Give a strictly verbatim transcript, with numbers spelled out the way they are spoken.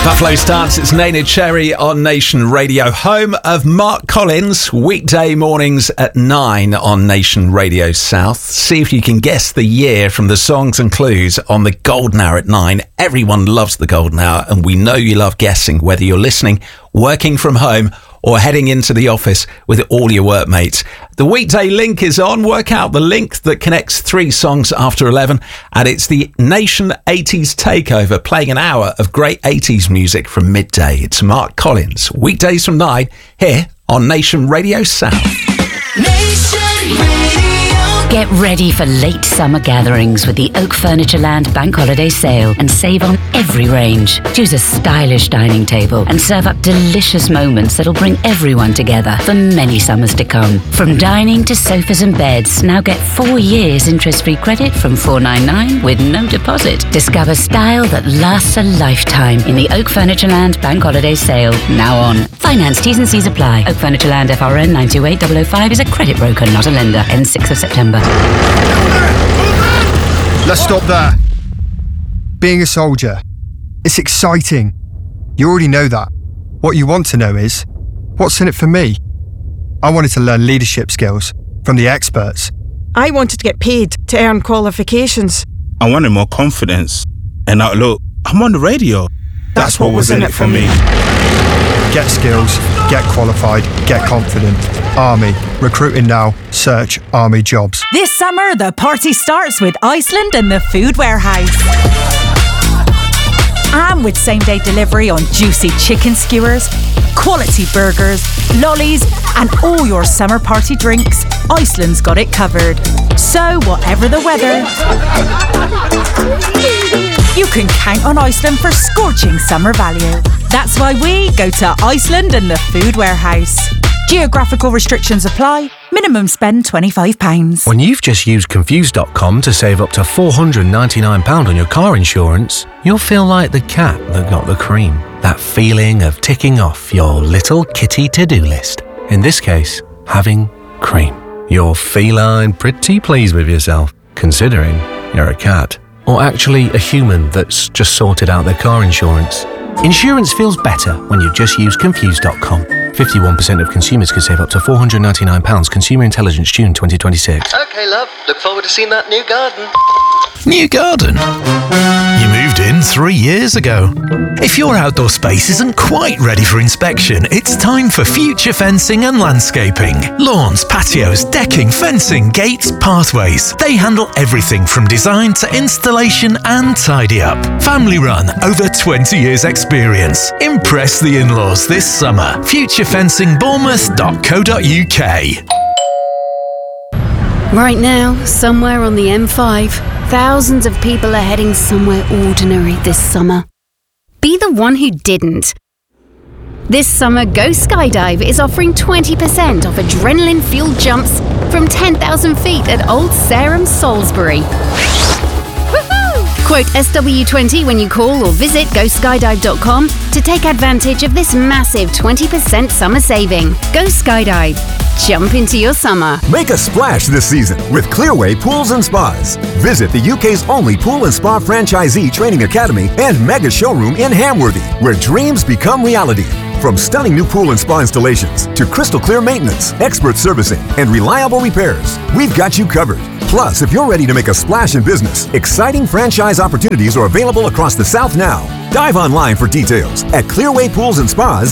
Buffalo Stance, it's Neneh Cherry on Nation Radio, home of Mark Collins, weekday mornings at nine on Nation Radio South. See if you can guess the year from the songs and clues on the Golden Hour at nine. Everyone loves the Golden Hour, and we know you love guessing, whether you're listening, working from home, or heading into the office with all your workmates. The weekday link is on. Work out the link that connects three songs after eleven, and it's the Nation eighties Takeover, playing an hour of great eighties music from midday. It's Mark Collins, weekdays from nine, here on Nation Radio South. Nation Radio. Get ready for late summer gatherings with the Oak Furniture Land Bank Holiday Sale and save on every range. Choose a stylish dining table and serve up delicious moments that'll bring everyone together for many summers to come. From dining to sofas and beds, now get four years interest-free credit from four ninety-nine with no deposit. Discover style that lasts a lifetime in the Oak Furniture Land Bank Holiday Sale, now on. Finance T's and C's apply. Oak Furniture Land F R N nine two eight zero zero five is a credit broker, not a lender. Ends sixth of September. Let's stop there. Being a soldier, it's exciting. You already know that. What you want to know is, what's in it for me? I wanted to learn leadership skills from the experts. I wanted to get paid to earn qualifications. I wanted more confidence. And now look, I'm on the radio. That's, That's what, what was in it for me. Get skills, get qualified, get confident. Army. Recruiting now. Search Army jobs. This summer, the party starts with Iceland and the Food Warehouse. And with same-day delivery on juicy chicken skewers, quality burgers, lollies, and all your summer party drinks, Iceland's got it covered. So, whatever the weather, you can count on Iceland for scorching summer value. That's why we go to Iceland and the Food Warehouse. Geographical restrictions apply. Minimum spend twenty-five pounds. When you've just used Confused dot com to save up to four hundred ninety-nine pounds on your car insurance, you'll feel like the cat that got the cream. That feeling of ticking off your little kitty to-do list. In this case, having cream. You're feline pretty pleased with yourself, considering you're a cat. Or actually a human that's just sorted out their car insurance. Insurance feels better when you just use Confused dot com. fifty-one percent of consumers could save up to four hundred ninety-nine pounds. Consumer Intelligence, June twenty twenty-six. OK, love. Look forward to seeing that new garden. New garden? You moved in three years ago. If your outdoor space isn't quite ready for inspection, it's time for Future Fencing and Landscaping. Lawns, patios, decking, fencing, gates, pathways. They handle everything from design to installation and tidy up. Family run, over twenty years experience. Impress the in-laws this summer. future fencing bournemouth dot co dot uk. Right now, somewhere on the M five, thousands of people are heading somewhere ordinary this summer. Be the one who didn't. This summer, Go Skydive is offering twenty percent off adrenaline-fueled jumps from ten thousand feet at Old Sarum, Salisbury. Woohoo! Quote S W twenty when you call or visit go skydive dot com to take advantage of this massive twenty percent summer saving. Go Skydive. Jump into your summer. Make a splash this season with Clearway Pools and Spas. Visit the U K's only pool and spa franchisee training academy and mega showroom in Hamworthy, where dreams become reality. From stunning new pool and spa installations to crystal clear maintenance, expert servicing, and reliable repairs, we've got you covered. Plus, if you're ready to make a splash in business, exciting franchise opportunities are available across the South now. Dive online for details at clearway pools and spas